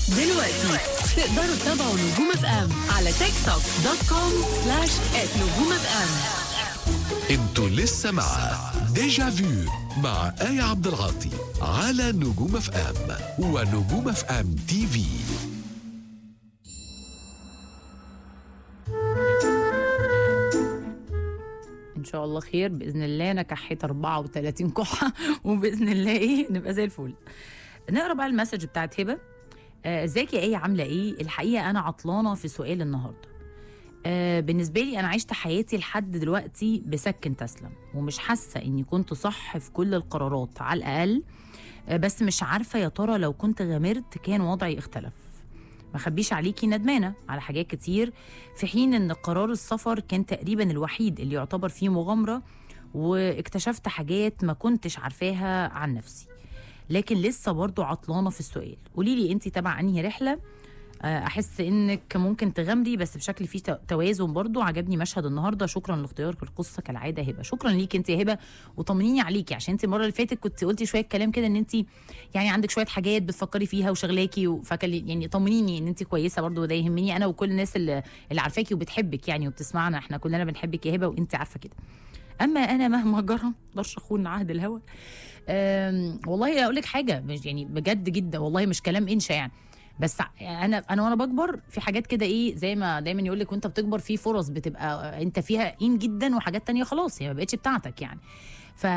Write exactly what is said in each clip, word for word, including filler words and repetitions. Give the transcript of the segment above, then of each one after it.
دلوقتي تقدروا تتابعوا نجوم اف ام على تيك توك دوت كوم سلاش نجوم اف ام. انتوا لسه مع ديجا فيو مع آية عبد العاطي على نجوم اف ام ونجوم اف ام تي في. ان شاء الله خير باذن الله. انا كحيت أربعة وثلاثين كحه وباذن الله ايه نبقى زي الفل. نقرا بقى المسج بتاعت هبه. ازيك يا ايه عامله ايه؟ الحقيقه انا عطلانه في سؤال النهارده. آه بالنسبه لي انا عشت حياتي لحد دلوقتي بسكن تسلم، ومش حاسه اني كنت صح في كل القرارات على الاقل. آه بس مش عارفه يا ترى لو كنت غامرت كان وضعي اختلف. ما خبيش عليكي ندمانه على حاجات كتير، في حين ان قرار السفر كان تقريبا الوحيد اللي يعتبر فيه مغامره، واكتشفت حاجات ما كنتش عارفاها عن نفسي. لكن لسه برضو عطلانه في السؤال. قولي لي انت تبع انهي رحله؟ احس انك ممكن تغامري بس بشكل فيه توازن. برضو عجبني مشهد النهارده. شكرا لاختيارك القصه كالعاده هبه. شكرا ليك انت يا هبه، وطمنيني عليكي عشان انت المره اللي فاتت كنت قلتي شويه كلام كده ان انت يعني عندك شويه حاجات بتفكري فيها وشغلاكي، فكلي يعني طمنيني ان انت كويسه. برضو وده يهمني انا وكل الناس اللي, اللي عارفاكي وبتحبك يعني وبتسمعنا. احنا كلنا بنحبك يا هبه وانت عارفه كده. اما انا مهما جرى ما اقدرش اخون عهد الهوى. والله اقول لك حاجه يعني بجد جدا والله مش كلام انشا يعني، بس انا انا وانا بكبر في حاجات كده ايه زي ما دايما يقول لك وانت بتكبر في فرص بتبقى انت فيها قيم جدا وحاجات تانية خلاص هي ما بقتش بتاعتك يعني. ف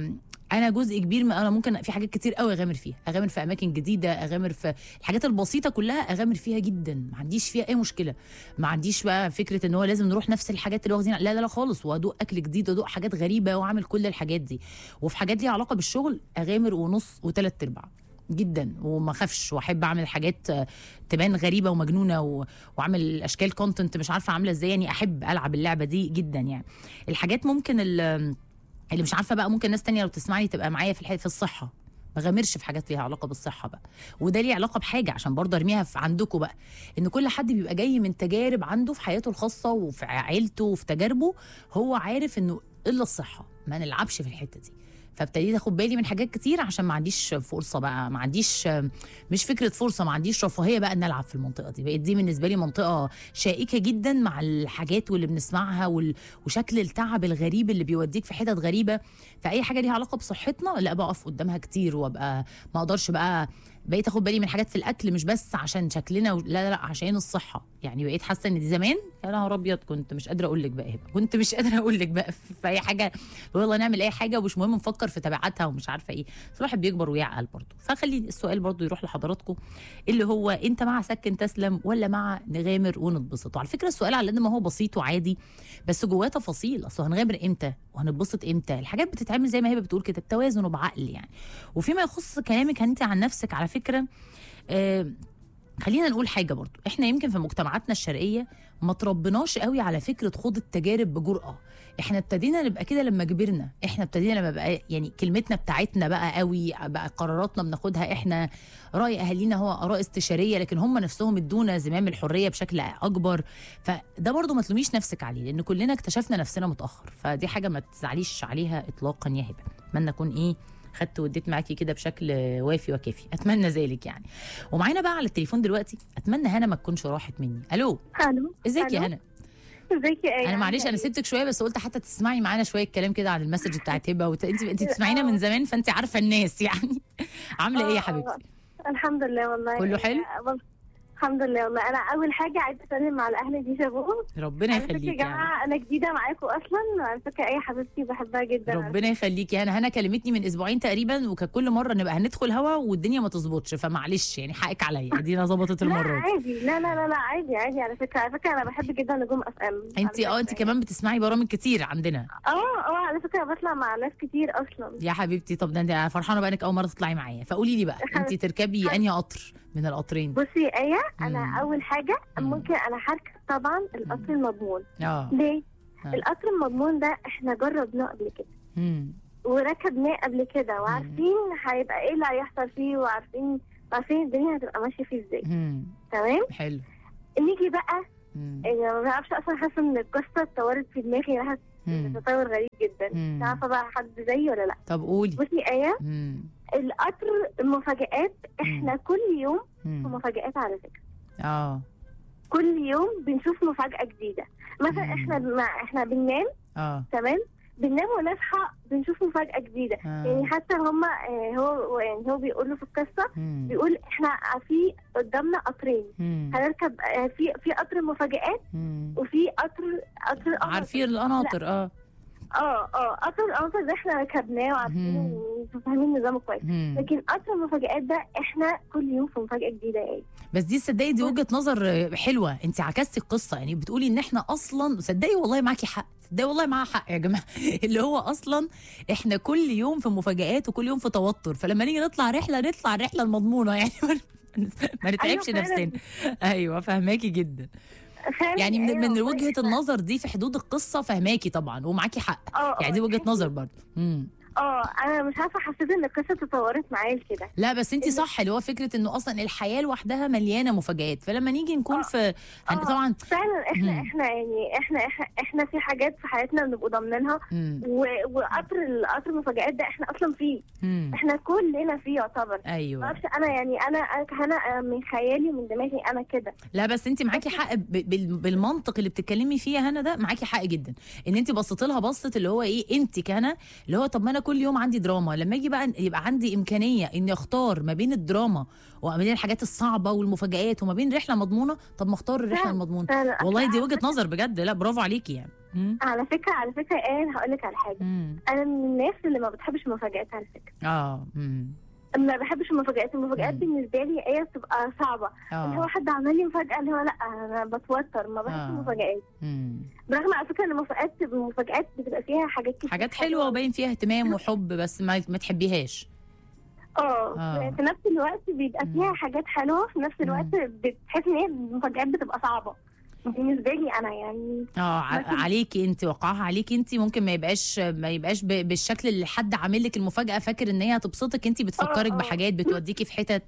انا جزء كبير من انا ممكن في حاجات كتير قوي اغامر فيها، اغامر في اماكن جديده، اغامر في الحاجات البسيطه كلها اغامر فيها جدا، ما عنديش فيها اي مشكله. ما عنديش بقى فكره ان هو لازم نروح نفس الحاجات اللي واخدين، لا لا لا خالص، وادوق اكل جديد وادوق حاجات غريبه واعمل كل الحاجات دي. وفي حاجات ليها علاقه بالشغل اغامر ونص وثلاث ارباع جدا، وما اخافش، واحب اعمل حاجات تبان غريبه ومجنونه و... واعمل اشكال كونتنت مش عارفه عامله ازاي يعني. احب العب اللعبه دي جدا يعني. الحاجات ممكن ال... اللي مش عارفه بقى ممكن ناس تانية لو تسمعني تبقى معايا في الحي... في الصحه. ما غامرش في حاجات ليها علاقه بالصحه بقى، وده ليه علاقه بحاجه عشان برضه ارميها في عندكم بقى، ان كل حد بيبقى جاي من تجارب عنده في حياته الخاصه وفي عيلته وفي تجاربه، هو عارف انه الا الصحه ما نلعبش في الحته دي. فابتديت اخد بالي من حاجات كتير عشان ما عنديش فرصه بقى، ما عنديش مش فكره فرصه، ما عنديش رفاهيه بقى ان العب في المنطقه دي. بقت دي بالنسبه لي منطقه شائكه جدا مع الحاجات واللي بنسمعها وال... وشكل التعب الغريب اللي بيوديك في حتت غريبه. فاي حاجه ليها علاقه بصحتنا لا بقف قدامها كتير، وابقى ما اقدرش بقى. بقيت اخد بالي من حاجات في الاكل مش بس عشان شكلنا و... لا, لا لا عشان الصحه يعني. بقيت حاسه ان دي زمان يا نهار ابيض كنت مش قادره اقول لك بقى هبه، كنت مش قادره اقول لك بقى في اي حاجه والله نعمل اي حاجه ومش مهم نفكر في تبعاتها ومش عارفه ايه. الواحد بيكبر ويعقل برضه. فخلي السؤال برضه يروح لحضراتكم اللي هو انت مع سكن تسلم ولا مع نغامر ونتبسط؟ وعلى فكره السؤال على قد ما هو بسيط وعادي بس جواه تفاصيل. اصل هنغامر امتى وهنتبسط امتى؟ الحاجات بتتعمل زي ما هي بتقول كده بتوازن وبعقل يعني. وفيما يخص كلامك انت عن نفسك على فكره آه خلينا نقول حاجه برضو. احنا يمكن في مجتمعاتنا الشرقيه ما تربناش قوي على فكره خوض التجارب بجرأه. احنا ابتدينا نبقى كده لما كبرنا، احنا ابتدينا لما بقى يعني كلمتنا بتاعتنا بقى قوي، بقى قراراتنا بناخدها احنا، راي اهالينا هو اراء استشاريه لكن هم نفسهم ادونا زمام الحريه بشكل اكبر. فده برضو ما تلوميش نفسك عليه لان كلنا اكتشفنا نفسنا متاخر. فدي حاجه ما تزعليش عليها اطلاقا يا هبه. اتمنى اكون ايه خدت وديت معاكي كده بشكل وافي وكافي، اتمنى ذلك يعني. ومعانا بقى على التليفون دلوقتي اتمنى هنا ما تكونش راحت مني. الو الو ازيك يا هنا؟ ازيك يا ايه؟ انا معلش انا سبتك شويه بس قلت حتى تسمعي معانا شويه كلام كده عن المسج بتاعت هبه وت... انت انت بتسمعينا من زمان فانت عارفه الناس يعني. عامله ايه يا حبيبتي؟ الحمد لله والله كله حلو الحمد لله والله. انا اول حاجه عايزه اسلم على اهل دي شابوه. ربنا يخليكي يا جماعه يعني. انا جديده معاكم اصلا على فكره. اي حبيبتي بحبها جدا. ربنا يخليكي. انا هنا كلمتني من اسبوعين تقريبا وكان كل مره نبقى هندخل هوا والدنيا ما تظبطش فمعلش يعني حقك عليا. ادينا ظبطت المره دي. عادي لا لا لا لا عادي عادي على فكره. على فكره انا بحب جدا نجوم اف ام. انت اه انت كمان بتسمعي برامج كتير عندنا. اه اه على فكره بطلع مع ناس كتير اصلا يا حبيبتي. طب ده انت فرحانه بقى انك اول مره تطلعي معايا. فقولي لي بقى انت تركبي انهي قطر من القطرين؟ بصي يا ايه انا مم. اول حاجه مم. ممكن انا هركب طبعا القطر المضمون. اه ليه؟ آه. القطر المضمون ده احنا جربناه قبل كده امم وركبناه قبل كده وعارفين هيبقى ايه اللي هيحصل فيه وعارفين عارفين الدنيا هتبقى ماشيه فيه ازاي. تمام حلو. نيجي بقى يعني ما بعرفش اصلا حاسه ان القصه اتطورت في دماغي راحت تطور غريب جدا. مش عارفه بقى حد زيي ولا لا. طب قولي. بصي ايه مم. القطر المفاجآت احنا كل يوم في مم. مفاجآت على فكرة. اه كل يوم بنشوف مفاجأة جديدة. مثلا مم. احنا مع احنا بننام اه تمام، بننام ونصحى بنشوف مفاجأة جديدة. آه. يعني حتى هما آه، هو يعني هو بيقول له في القصة، مم. بيقول احنا في قدامنا قطرين مم. هنركب، آه، في في قطر مفاجآت مم. وفي قطر قطر القمر. عارفين القناطر اه اه اه قطر القمر ده احنا ركبناه وعارفينه مم. وفاهمين نظامه كويس. مم. لكن قطر المفاجآت ده احنا كل يوم في مفاجأة جديدة. يعني بس دي صدقي دي وجهه نظر حلوه، انت عكستي القصه، يعني بتقولي ان احنا اصلا، صدقي والله معاكي حق، صدقي والله معاها حق يا جماعه اللي هو اصلا احنا كل يوم في مفاجآت وكل يوم في توتر، فلما نيجي نطلع رحله نطلع الرحله المضمونه يعني ما نتعبش أيوة نفسنا. ايوه فهماكي جدا، فعلا. يعني من, أيوة من والله وجهه إحنا- النظر دي في حدود القصه فهماكي طبعا ومعاكي حق، اه يعني دي اه وجهه تحسي- نظر برضه. امم اه انا مش عارفه، حسيت ان القصه تطورت معايا كده. لا بس انت إن- صح، اللي هو فكره انه اصلا الحياه لوحدها مليانه مفاجآت، فلما نيجي نكون آه. في هن- آه. طبعا. فعلا احنا مم. احنا يعني احنا احنا, احنا في حاجات في حياتنا بنبقوا ضامنينها، مم. و- وقطر القطر المفاجآت ده احنا اصلا فيه، مم. احنا كلنا فيه يعتبر. ايوه معرفش انا يعني انا انا كهنا من خيالي ومن دماغي انا كده. لا بس انت معاكي حق ب- بال- بالمنطق اللي بتتكلمي فيه يا هنا ده، معاكي حق جدا ان انت بصيتي لها بصه اللي هو ايه، انت كهنا اللي هو طب ما انا كل يوم عندي دراما، لما يجي بقى يبقى عندي امكانيه اني اختار ما بين الدراما وما بين الحاجات الصعبه والمفاجآت وما بين رحله مضمونه، طب ما اختار الرحله فعلا. المضمونه. فعلا. والله دي على وجهه فكرة- نظر بجد، لا برافو عليكي يعني. مم. على فكره على فكره ايه، هقول لك على حاجه. مم. انا من الناس اللي ما بتحبش المفاجآت على فكره. اه مم. ما بحبش المفاجآت. المفاجآت مم. بالنسبه لي هي بتبقى صعبه. اللي هو اه حد عمل لي مفاجاه اللي هو لا انا بتوتر، ما بحبش آه. المفاجآت. مم. برغم على فكره ان المفاجآت المفاجآت بتبقى فيها حاجات كتير حاجات حلوه وباين فيها اهتمام وحب، بس ما ما تحبيهاش. اه آه. في نفس الوقت بيبقى مم. فيها حاجات حلوه، في نفس الوقت بتحس ان هي المفاجآت بتبقى صعبه بالنسبه لي انا يعني. اه ع- لكن- عليكي انت، وقعها عليكي انت، ممكن ما يبقاش ما يبقاش ب- بالشكل اللي حد عامل لك المفاجاه فاكر ان هي هتبسطك، انت بتفكرك آه، آه. بحاجات بتوديكي في حتت.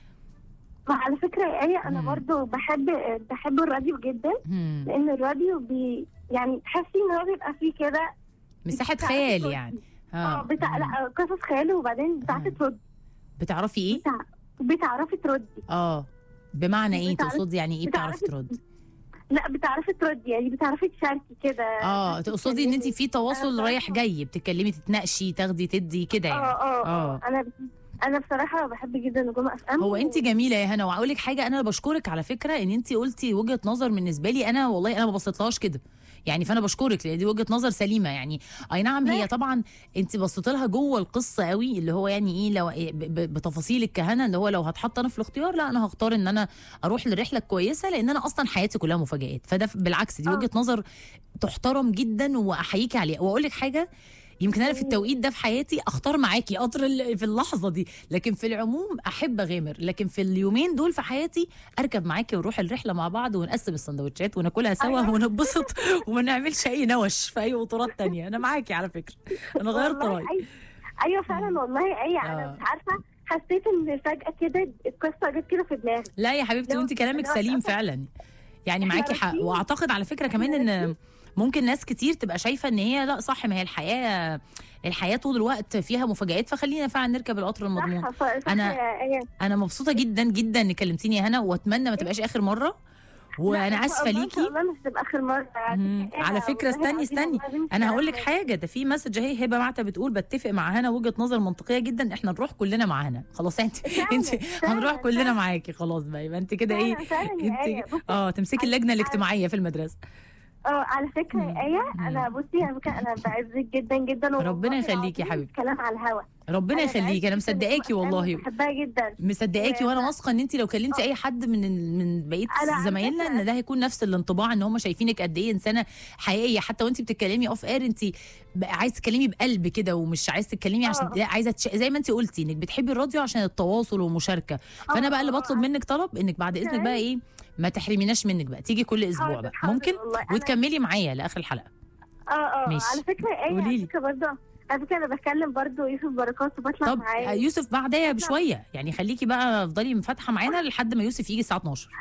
وعلى فكره يا آية انا مم. برضو بحب بحب الراديو جدا، مم. لان الراديو بي يعني تحسي ان هو بيبقى فيه كده مساحه بتاع- خيال يعني. اه بتاع لا قصص خيال، وبعدين بتعرفي مم. تردي. بتعرفي ايه؟ بتاع... بتعرفي تردي. اه بمعنى ايه بتعرفي- تقصدي، يعني ايه بتعرفي بتعرفي- ترد؟ لا بتعرفي تردي، يعني بتعرفي تشاركي كده. اه تقصدي ان انت في تواصل أنا رايح بصراحة- جاي، بتتكلمي تتناقشي تاخدي تدي كده اه يعني. اه آه. اه انا انا بصراحه بحب جدا نجوم اف ام. هو انت جميله يا هنا، واقول لك حاجه، انا بشكرك على فكره ان انت قلتي وجهه نظر بالنسبه لي انا والله انا ما بصيتلهاش كده يعني، فانا بشكرك لان دي وجهه نظر سليمه يعني. اي نعم هي طبعا انت بصيتي لها جوه القصه قوي، اللي هو يعني ايه لو إيه ب- ب- بتفاصيل الكهنه، اللي هو لو هتحط انا في الاختيار لا انا هختار ان انا اروح للرحله الكويسه، لان انا اصلا حياتي كلها مفاجآت، فده بالعكس دي آه. وجهه نظر تحترم جدا واحييكي عليها. واقول لك حاجه، يمكن انا في التوقيت ده في حياتي اختار معاكي قطر ال- في اللحظه دي، لكن في العموم احب اغامر، لكن في اليومين دول في حياتي اركب معاكي ونروح الرحله مع بعض ونقسم السندوتشات وناكلها سوا أيوة. ونتبسط وما نعملش اي نوش في اي وطورات تانية. انا معاكي على فكره، انا غيرت والله رايي. أي... ايوه فعلا والله اي انا آه. مش عارفه، حسيت ان فجاه كده القصه جت كده في دماغي. لا يا حبيبتي لو- وانت كلامك لو سليم أصلاً فعلا، يعني إحنا معاكي حق. رايحين- واعتقد على فكره كمان ان ممكن ناس كتير تبقى شايفه ان هي لا صح، ما هي الحياه الحياه طول الوقت فيها مفاجآت، فخلينا فعلا نركب القطر المضمون. صح صح أنا- يا آية. انا مبسوطه جدا جدا ان كلمتيني يا هنا، واتمنى ما تبقاش اخر مره، وانا لا، اسفه إن شاء الله- ليكي. ان شاء الله مش هتبقى اخر مره. مم. على فكره استني استني انا هقول لك حاجه، ده في مسج اهي هبه معتة بتقول بتفق مع هنا، وجهه نظر منطقيه جدا، احنا نروح كلنا مع هنا. خلاص انت انت هنروح كلنا معاكي خلاص بقى، يبقى انت كده ايه انت اه تمسكي اللجنه الاجتماعيه في المدرسه. اه على فكره يا آية انا بصي على فكره انا بعزك جدا جدا، ربنا والله يخليكي يا العظيم حبيبتي. كلام على الهوا. ربنا أنا يخليكي، انا بعزك جداً مصدقاكي وأنا والله، بحبها جدا. مصدقاكي، وانا واثقه ان انت لو كلمتي اي حد من ال- من بقيه أنا على زمايلنا فكرة- ان ده هيكون نفس الانطباع، ان هم شايفينك قد ايه انسانه حقيقيه، حتى وانت بتتكلمي اوف اير انت عايزه تتكلمي بقلب كده، ومش عايزه تتكلمي عشان آه. لا، عايزه تش... زي ما انت قلتي انك بتحبي الراديو عشان التواصل والمشاركه. فانا بقى اللي آه. بطلب منك طلب، انك بعد اذنك بقى ايه ما تحرميناش منك بقى، تيجي كل اسبوع حاضر، بقى حاضر ممكن، والله. أنا- وتكملي معايا لاخر الحلقه. اه اه ماشي. على فكره يا آية، قوليلي. على فكره برضه على فكره انا بكلم برضه يوسف بركات وبطلع طب معاه. يوسف بعدها بشويه يعني، خليكي بقى افضلي فاتحه معانا لحد ما يوسف يجي الساعه اتناشر.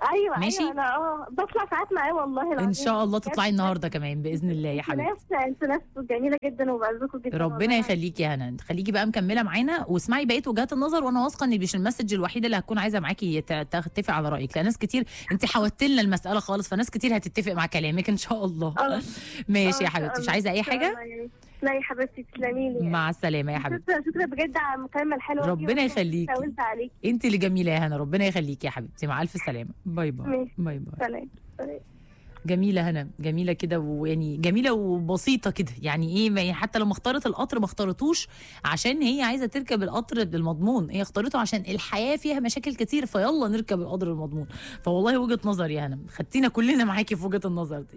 ايوه ماشي؟ ايوه انا اه بطلع ساعات معاه والله العظيم. ان شاء الله تطلعي بجد. النهارده كمان باذن الله يا انتوا حبيبتي. ناس انتوا ناس جميله جدا وبعزكم جدا ربنا والله. يخليكي يا هنا، خليكي بقى مكمله معانا واسمعي بقيه وجهات النظر، وانا واثقه ان مش المسج الوحيده اللي هتكون عايزه معاكي ت- تتفق على رايك، لان ناس كتير انت حودت لنا المساله خالص، فناس كتير هتتفق مع كلامك ان شاء الله. اه ماشي آه، يا حبيبتي، مش عايزه اي إن شاء حاجه؟ الله يعني. لا يا حبيبتي تسلمي لي. مع السلامه يا حبيبتي. شكرا شكرا بجد على المكالمه الحلوه دي، ربنا وأنا يخليكي. ساولت عليك. انت اللي جميله يا هنا، ربنا يخليكي يا حبيبتي، مع الف سلامه. باي باي. ماشي. باي باي. سلام سلام. جميله هنا، جميله كده، ويعني جميله وبسيطه كده، يعني ايه، ما حتى لو ما اختارت القطر ما اختارتوش عشان هي عايزه تركب القطر بالمضمون، هي اختارته عشان الحياه فيها مشاكل كتير، فيلا نركب القطر المضمون. فوالله وجهه نظر يا هنا، خدتينا كلنا معاكي في وجهه النظر دي.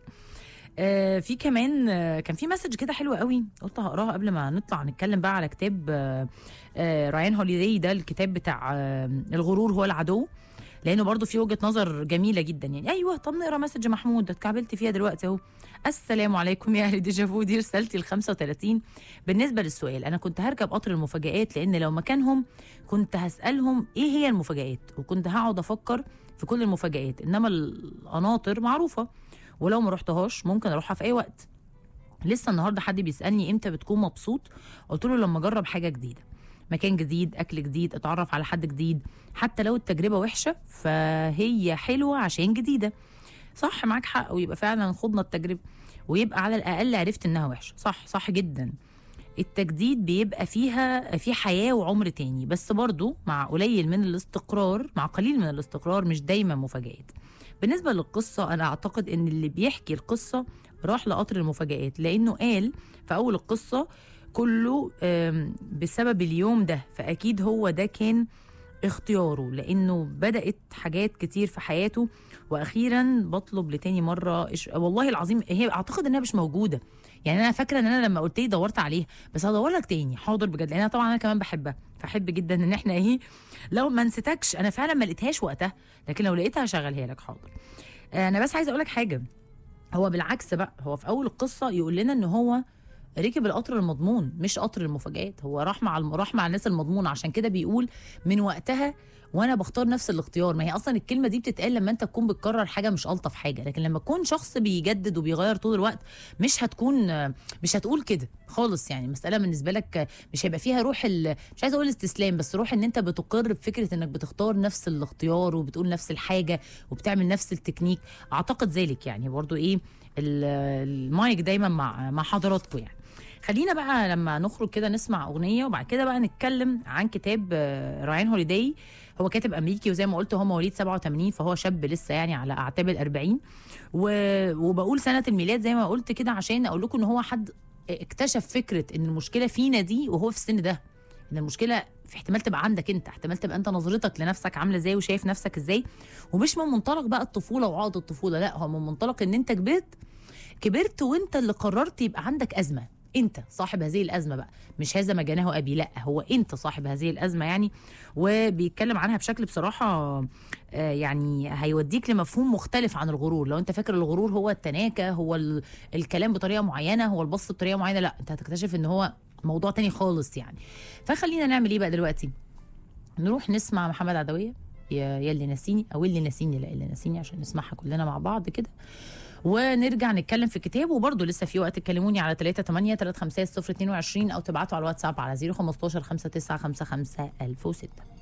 آه في كمان آه كان في مسج كده حلوه قوي، قلت هقراها قبل ما نطلع نتكلم بقى على كتاب آه آه رايان هوليداي، ده الكتاب بتاع آه الغرور هو العدو، لانه برضو في وجهه نظر جميله جدا يعني. ايوه طب نقرا مسج محمود، اتكعبلت فيها دلوقتي اهو. السلام عليكم يا اهل ديجافو، دي رسالتي ال خمسة وثلاثين. بالنسبه للسؤال، انا كنت هركب قطر المفاجآت، لان لو مكانهم كنت هسالهم ايه هي المفاجآت، وكنت هقعد افكر في كل المفاجآت، انما القناطر معروفه ولو ما رحتهاش ممكن اروحها في اي وقت. لسه النهارده حد بيسالني امتى بتكون مبسوط، قلت له لما اجرب حاجه جديده، مكان جديد، اكل جديد، اتعرف على حد جديد، حتى لو التجربه وحشه فهي حلوه عشان جديده. صح معاك حق، ويبقى فعلا خضنا التجربه ويبقى على الاقل عرفت انها وحشه. صح صح جدا، التجديد بيبقى فيها في حياه وعمر تاني، بس برضو مع قليل من الاستقرار، مع قليل من الاستقرار مش دايما مفاجآت. بالنسبه للقصه، انا اعتقد ان اللي بيحكي القصه راح لقطر المفاجآت، لانه قال في اول القصه كله بسبب اليوم ده، فاكيد هو ده كان اختياره، لانه بدات حاجات كتير في حياته. واخيرا بطلب لتاني مره إش... والله العظيم هي اعتقد انها مش موجوده، يعني انا فاكره ان انا لما قلت لي دورت عليها، بس هدور لك تاني حاضر بجد، لان انا طبعا انا كمان بحبها، فاحب جدا ان احنا ايه لو ما نسيتكش، انا فعلا ما لقيتهاش وقتها، لكن لو لقيتها هشغلها لك حاضر. انا بس عايزه اقول لك حاجه، هو بالعكس بقى، هو في اول القصه يقول لنا ان هو ركب القطر المضمون مش قطر المفاجآت، هو راح مع الم... راح مع الناس المضمونه، عشان كده بيقول من وقتها وانا بختار نفس الاختيار. ما هي اصلا الكلمه دي بتتقال لما انت تكون بتكرر حاجه مش الطف حاجه، لكن لما تكون شخص بيجدد وبيغير طول الوقت مش هتكون مش هتقول كده خالص، يعني المساله بالنسبه لك مش هيبقى فيها روح ال... مش عايزه اقول استسلام، بس روح ان انت بتقر بفكره انك بتختار نفس الاختيار وبتقول نفس الحاجه وبتعمل نفس التكنيك. اعتقد ذلك يعني برضو ايه المايك دايما مع مع حضراتكم يعني. خلينا بقى لما نخرج كده نسمع أغنية، وبعد كده بقى نتكلم عن كتاب رايان هوليداي. هو كاتب أمريكي، وزي ما قلت هو مواليد سبعة وثمانين، فهو شاب لسه يعني على أعتاب الأربعين. وبقول سنة الميلاد زي ما قلت كده عشان أقول لكم إن هو حد اكتشف فكرة إن المشكلة فينا دي وهو في السن ده، إن المشكلة في احتمال تبقى عندك انت، احتمال تبقى انت نظرتك لنفسك عامله ازاي وشايف نفسك ازاي، ومش من منطلق بقى الطفوله وعقد الطفوله، لا هو من منطلق ان انت كبرت كبرت وانت اللي قررت يبقى عندك ازمه، انت صاحب هذه الازمه بقى، مش هذا ما جناه ابي، لا هو انت صاحب هذه الازمه يعني. وبيتكلم عنها بشكل بصراحه آه يعني هيوديك لمفهوم مختلف عن الغرور. لو انت فاكر الغرور هو التناكه، هو ال... الكلام بطريقه معينه، هو البص بطريقه معينه، لا انت هتكتشف ان هو موضوع تاني خالص يعني. فخلينا نعمل ايه بقى دلوقتي؟ نروح نسمع محمد عدويه يا يلي ناسيني، او اللي ناسيني، لا اللي ناسيني، عشان نسمعها كلنا مع بعض كده، ونرجع نتكلم في الكتاب. وبرضه لسه في وقت تكلموني على ثلاثة ثمانية ثلاثة خمسة صفر اثنين وعشرين او تبعتوا على الواتساب على صفر خمسة خمسة خمسة تسعة خمسة خمسة ألف وستة.